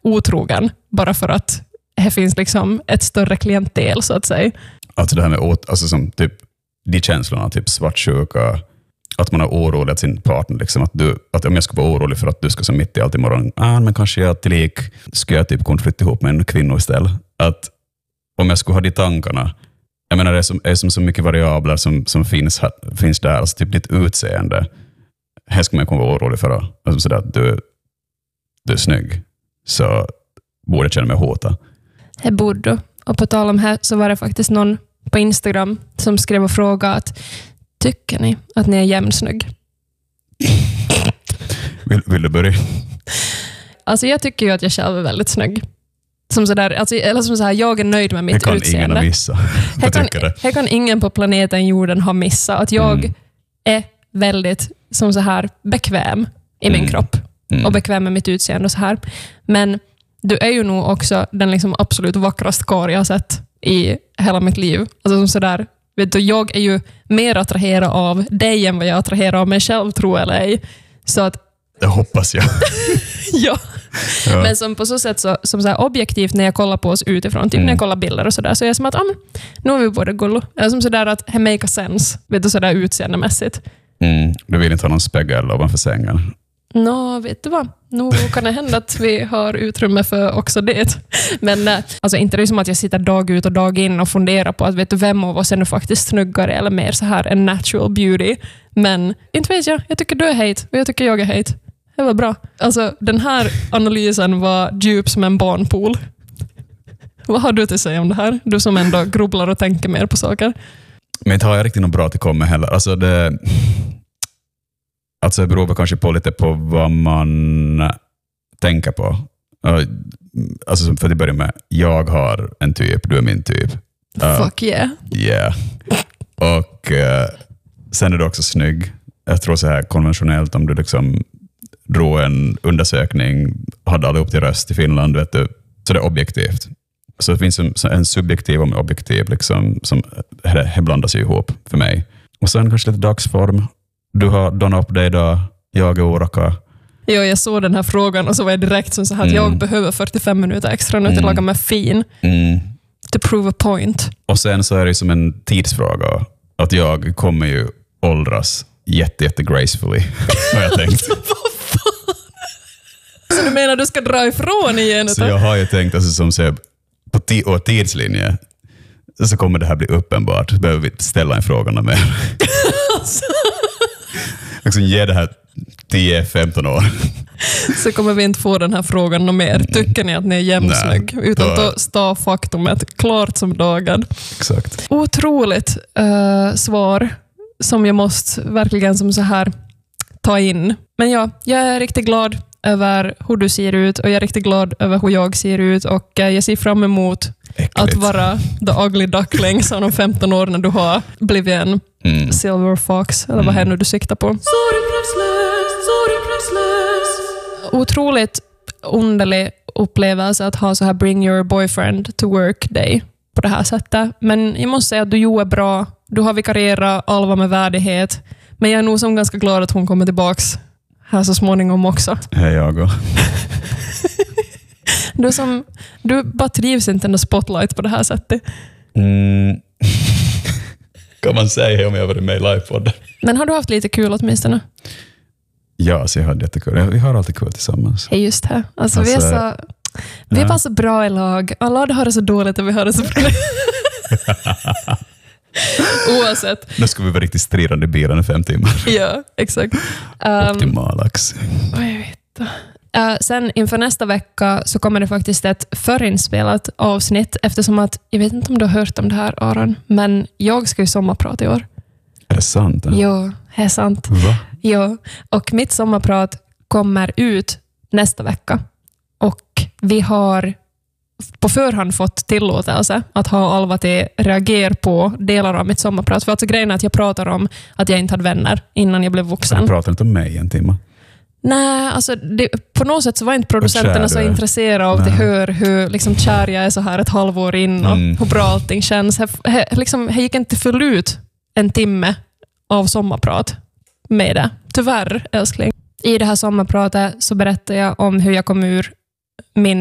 otrogen bara för att det finns liksom ett större klientel så att säga. Alltså det här med alltså som typ de känslorna, typ svartsjuka, att man är orolig att sin partner liksom, att om jag ska vara orolig för att du ska så mitt i allt imorgon, men kanske jag tilllik ska jag typ kunna flytta ihop med en kvinna istället. Att om jag skulle ha de tankarna, jag menar det är som så mycket variabler som finns där, alltså typ ditt utseende, här ska man kunna vara orolig för alltså sådär, att du är snygg, så borde jag känna mig hotad. Det borde du. Och på tal om här så var det faktiskt någon på Instagram som skrev och frågade att tycker ni att ni är jämnsnygg? Vill du börja? Alltså jag tycker ju att jag själv är väldigt snygg. Som sådär, alltså, eller som så här, jag är nöjd med mitt utseende. Det kan ingen ha missa. Här kan ingen på planeten jorden ha missa. Att jag är väldigt som så här bekväm i min kropp. Och bekväm med mitt utseende och så här. Men du är ju nog också den liksom absolut vackraste karl jag har sett i hela mitt liv. Alltså som sådär, vet du, jag är ju mer attraherad av dig än vad jag attraherar av mig själv, tror jag eller ej. Så att det hoppas jag. ja. Men som på så sätt som så här objektivt när jag kollar på oss utifrån, typ när jag kollar bilder och sådär, så är jag som att nu är vi både gullo. Eller som sådär att det make a sense, vet du, sådär utseendemässigt. Du vill inte ha någon spegel ovanför sängen. Vet du vad? Nu kan det hända att vi har utrymme för också det. Men alltså inte det är som att jag sitter dag ut och dag in och funderar på att vet du, vem av oss är nu faktiskt snyggare eller mer så här en natural beauty. Men inte vet jag tycker du är hate och jag tycker jag är hate. Det var bra. Alltså den här analysen var djup som en barnpool. Vad har du till att säga om det här? Du som ändå grubblar och tänker mer på saker. Men inte har jag riktigt något bra till att komma heller. Alltså det beror kanske på lite på vad man tänker på. Alltså för att börja med, jag har en typ, du är min typ. Fuck yeah. Yeah. Och sen är du också snygg. Jag tror så här konventionellt, om du liksom drog en undersökning, hade alla upp till röst i Finland, vet du, så det är objektivt. Så det finns en subjektiv och en objektiv liksom, som här blandas ihop för mig. Och sen kanske lite dagsform. Du har donat upp dig idag, jag är oraka. Ja, jag såg den här frågan och så var jag direkt som så här att jag behöver 45 minuter extra nu till att laga mig fin. To prove a point. Och sen så är det som en tidsfråga. Att jag kommer ju åldras jätte gracefully, har jag tänkt. Så du menar du ska dra ifrån igen? Så jag har ju tänkt alltså, som säger, på tidslinje så kommer det här bli uppenbart. Behöver vi ställa en fråga mer. Liksom ge det här 10-15 år. Så kommer vi inte få den här frågan något mer. Tycker ni att ni är jämnsnygg? Utan att stå faktumet klart som dagen. Exakt. Otroligt svar som jag måste verkligen som så här ta in. Men ja, jag är riktigt glad över hur du ser ut och jag är riktigt glad över hur jag ser ut och jag ser fram emot att vara the ugly duckling som om 15 år när du har blivit en silver fox eller vad nu du siktar på. Otroligt underlig upplevelse att ha så här bring your boyfriend to work day på det här sättet. Men jag måste säga att du är bra. Du har vikarierat Alva med värdighet. Men jag är nog som ganska glad att hon kommer tillbaks här så småningom också. Hej jag och. Du bara trivs inte en spotlight på det här sättet. Kan man säga om jag varit med i livepodden. Men har du haft lite kul åtminstone? Ja, så jag hade jättekul. Vi har alltid kul tillsammans. Hej just här. Alltså, vi är bara så bra i lag. Alla har det så dåligt och vi har det så bra. Oavsett. Nu ska vi vara riktigt stridande i bilen i 5 timmar. Ja, exakt. Optimalax. Jag vet. Sen inför nästa vecka så kommer det faktiskt ett förinspelat avsnitt eftersom att, jag vet inte om du har hört om det här Aron, men jag ska ju sommarprata i år. Är det sant? Ja, det är sant. Va? Ja, och mitt sommarprat kommer ut nästa vecka. Och vi har på förhand fått tillåtelse att ha Alva till reagera på delar av mitt sommarprat. För alltså grejen är att jag pratar om att jag inte hade vänner innan jag blev vuxen. Du pratar inte om mig en timme? Nej, alltså på något sätt så var inte producenterna så intresserade av att höra hur liksom, kär jag är så här ett halvår in och hur bra allting känns. Jag gick inte full ut en timme av sommarprat med det. Tyvärr, älskling. I det här sommarpratet så berättar jag om hur jag kom ur min